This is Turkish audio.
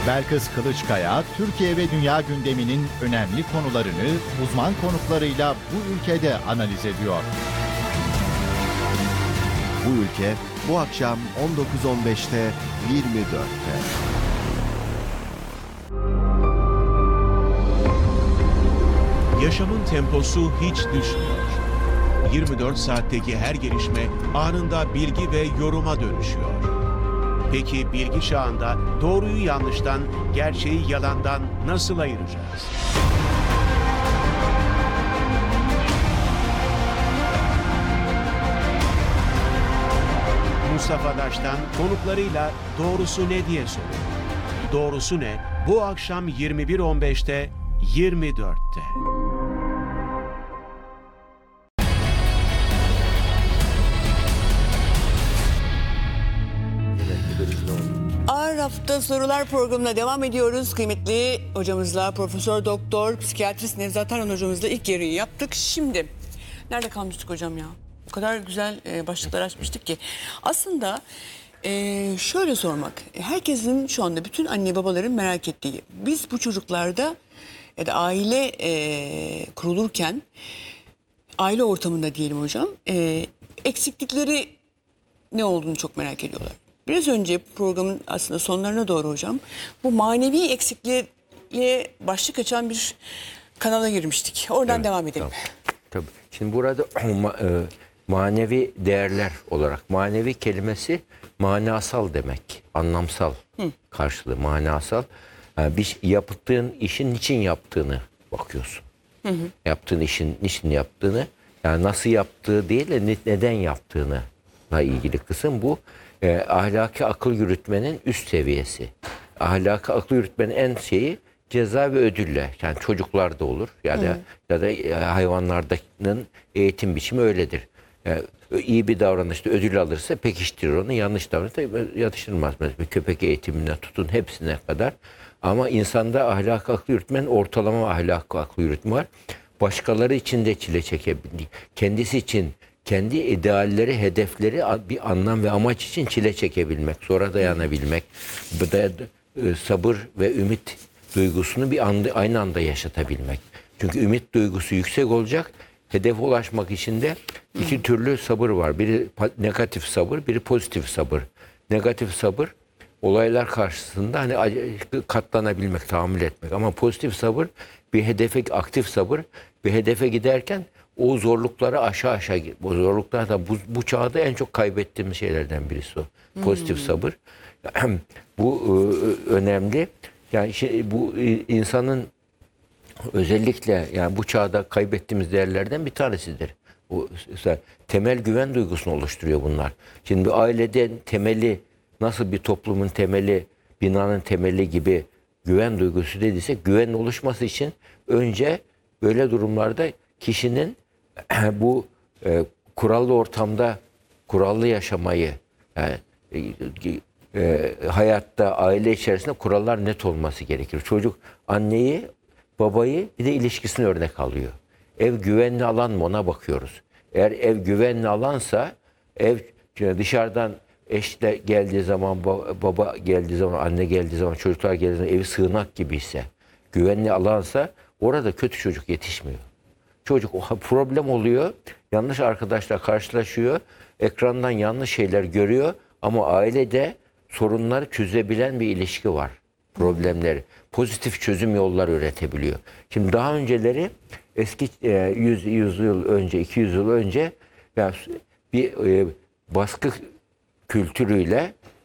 Belkıs Kılıçkaya, Türkiye ve dünya gündeminin önemli konularını uzman konuklarıyla bu ülkede analiz ediyor. Bu ülke bu akşam 19.15'te 24'te. Yaşamın temposu hiç düşmüyor. 24 saatteki her gelişme anında bilgi ve yoruma dönüşüyor. Peki bilgi çağında doğruyu yanlıştan, gerçeği yalandan nasıl ayıracağız? Mustafa Daş'tan konuklarıyla doğrusu ne diye soruyor. Doğrusu ne? Bu akşam 21.15'te 24'te. Ağır Hafta Sorular programına devam ediyoruz. Kıymetli hocamızla, Profesör Doktor Psikiyatrist Nevzat Arhan hocamızla ilk yarıyı yaptık. Şimdi nerede kalmıştık hocam ya? O kadar güzel başlıklar açmıştık ki. Aslında şöyle sormak. Herkesin şu anda, bütün anne babaların merak ettiği. Biz bu çocuklarda ya da aile kurulurken, aile ortamında diyelim hocam, eksiklikleri ne olduğunu çok merak ediyorlar. Biraz önce programın aslında sonlarına doğru hocam, bu manevi eksikliğe başlık açan bir kanala girmiştik. Oradan devam edelim. Tabii. Şimdi burada manevi değerler olarak, manevi kelimesi manasal demek, anlamsal karşılığı, manasal. Yani bir yaptığın işin niçin yaptığını bakıyorsun. Yaptığın işin niçin yaptığını, yani nasıl yaptığı değil de neden yaptığına ilgili kısım bu. Ahlaki akıl yürütmenin üst seviyesi. Ahlaki akıl yürütmenin en şeyi ceza ve ödülle. Yani çocuklarda olur ya da hayvanların eğitim biçimi öyledir. Yani iyi bir davranışta ödül alırsa pekiştirir onu. Yanlış davranışta yatıştırmaz. Mesela bir köpek eğitimine tutun hepsine kadar. Ama insanda ahlaki akıl yürütmenin ortalama ahlaki akıl yürütme var. Başkaları için de çile çekebildiği, kendisi için kendi idealleri, hedefleri bir anlam ve amaç için çile çekebilmek, sonra dayanabilmek, sabır ve ümit duygusunu aynı anda yaşatabilmek. Çünkü ümit duygusu yüksek olacak. Hedefe ulaşmak için de iki türlü sabır var. Biri negatif sabır, biri pozitif sabır. Negatif sabır olaylar karşısında hani katlanabilmek, tahammül etmek. Ama pozitif sabır bir hedefe, aktif sabır bir hedefe giderken o zorlukları aşağı. Bu zorluklar da bu çağda en çok kaybettiğimiz şeylerden birisi o. Pozitif sabır. Bu önemli. Yani bu insanın özellikle yani bu çağda kaybettiğimiz değerlerden bir tanesidir. O temel güven duygusunu oluşturuyor bunlar. Şimdi aileden temeli nasıl bir toplumun temeli, binanın temeli gibi güven duygusu dediyse, güvenin oluşması için önce böyle durumlarda kişinin bu kurallı ortamda kurallı yaşamayı, yani hayatta, aile içerisinde kurallar net olması gerekir. Çocuk anneyi, babayı bir de ilişkisini örnek alıyor. Ev güvenli alan mı, ona bakıyoruz. Eğer ev güvenli alansa, ev dışarıdan eşle geldiği zaman, baba geldiği zaman, anne geldiği zaman, çocuklar geldiği zaman evi sığınak gibi ise, güvenli alansa orada kötü çocuk yetişmiyor. Çocuk problem oluyor, yanlış arkadaşla karşılaşıyor, ekrandan yanlış şeyler görüyor ama ailede sorunları çözebilen bir ilişki var. Problemleri, pozitif çözüm yolları üretebiliyor. Şimdi daha önceleri eski 100 yıl önce, 200 yıl önce yani bir baskı kültürüyle